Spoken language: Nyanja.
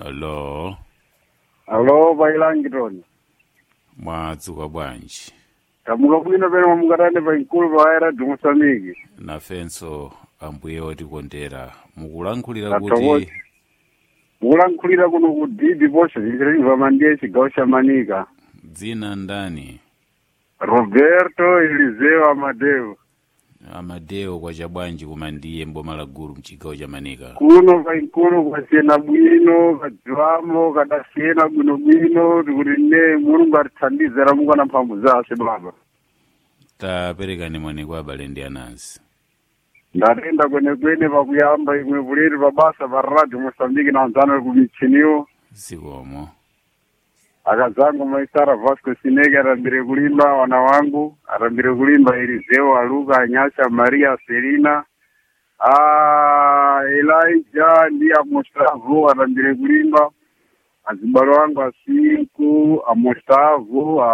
Alo, Alo, Bailangitoni. mwadzuka bwanji? Tamuka bwino pene mwamukarane pa mkulu pa aera Dumusamiki. Nafenso ambuye otikondera mukulankhulira Tathokoze. kuti Mukulankhulira kuno ku Didi Posho Viva Mandiye chigawo cha Manika. dzina ndani? Roberto Eliseo Amadeo. Amadeo kwa chabwanji kumandiye mboma la Gulu mchigawo cha Manika. Kuno pa mkulu kwa sena bwino, kadzwamo, kadasiyena bwino, tikuti ne mulungu atithandizira mukana mphamvu zase baba. Taperekani moni kwa abale ndi anansi. Ndatenda kwenekwene pakuyamba imwe buleti pa basa pa Radio Mosambiki na anzano kumichiniwo. Zikomo. Akazangu Maisara Vasco Sineke arambire kulimba wana wangu, arambire kulimba Eliseo Aluka Anyasha Maria Selina, Elijah ndi Amostavu arambire kulimba, azibalo wangu Asiku Amostavu